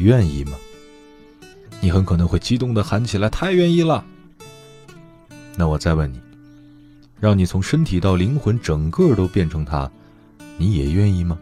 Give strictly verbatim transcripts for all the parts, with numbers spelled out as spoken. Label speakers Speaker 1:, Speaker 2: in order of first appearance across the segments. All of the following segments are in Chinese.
Speaker 1: 愿意吗？你很可能会激动地喊起来，太愿意了。那我再问你，让你从身体到灵魂整个都变成他，你也愿意吗？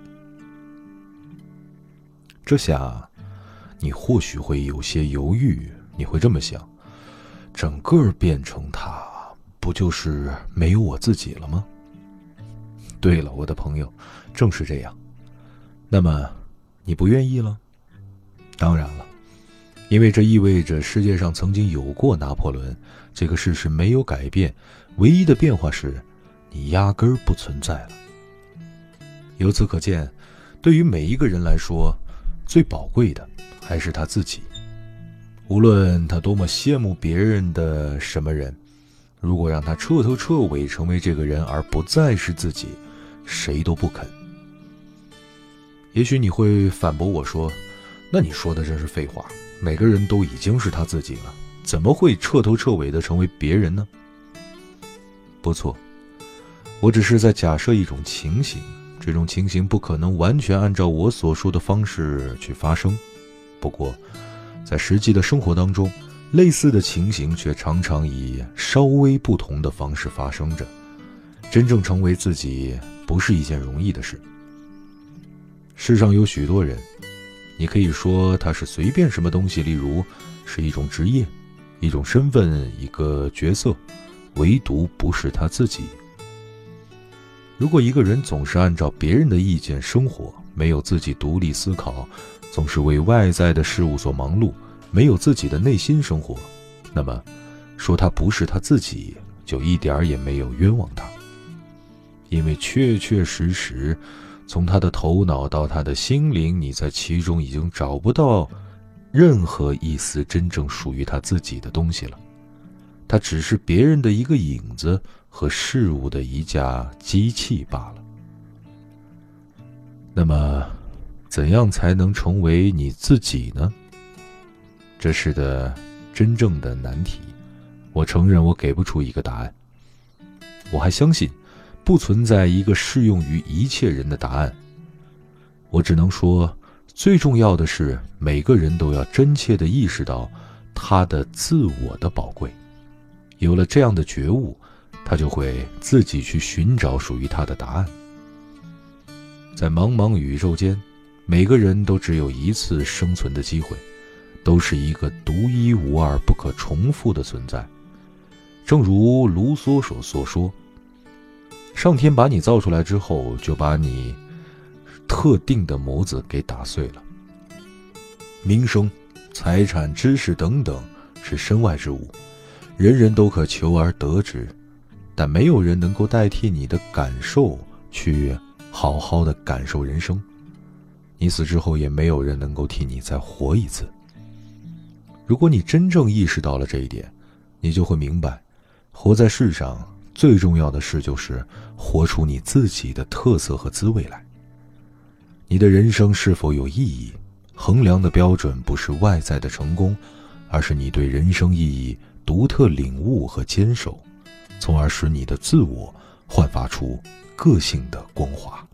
Speaker 1: 这下你或许会有些犹豫，你会这么想，整个变成他，不就是没有我自己了吗？对了，我的朋友，正是这样。那么你不愿意了？当然了，因为这意味着世界上曾经有过拿破仑，这个事实没有改变，唯一的变化是你压根儿不存在了。由此可见，对于每一个人来说，最宝贵的还是他自己。无论他多么羡慕别人的什么人，如果让他彻头彻尾成为这个人而不再是自己，谁都不肯。也许你会反驳我说，那你说的真是废话，每个人都已经是他自己了，怎么会彻头彻尾的成为别人呢？不错，我只是在假设一种情形，这种情形不可能完全按照我所说的方式去发生。不过在实际的生活当中，类似的情形却常常以稍微不同的方式发生着。真正成为自己不是一件容易的事。世上有许多人，你可以说他是随便什么东西，例如是一种职业、一种身份、一个角色，唯独不是他自己。如果一个人总是按照别人的意见生活，没有自己独立思考，总是为外在的事物所忙碌，没有自己的内心生活，那么说他不是他自己，就一点儿也没有冤枉他。因为确确实实，从他的头脑到他的心灵，你在其中已经找不到任何一丝真正属于他自己的东西了。他只是别人的一个影子和事物的一架机器罢了。那么怎样才能成为你自己呢？这是的真正的难题，我承认我给不出一个答案。我还相信不存在一个适用于一切人的答案。我只能说，最重要的是每个人都要真切地意识到他的自我的宝贵。有了这样的觉悟，他就会自己去寻找属于他的答案。在茫茫宇宙间，每个人都只有一次生存的机会，都是一个独一无二不可重复的存在。正如卢梭所所说，上天把你造出来之后，就把你特定的模子给打碎了。名声、财产、知识等等是身外之物，人人都可求而得之，但没有人能够代替你的感受去好好的感受人生。你死之后，也没有人能够替你再活一次。如果你真正意识到了这一点，你就会明白，活在世上最重要的事就是活出你自己的特色和滋味来。你的人生是否有意义，衡量的标准不是外在的成功，而是你对人生意义独特领悟和坚守，从而使你的自我焕发出个性的光华。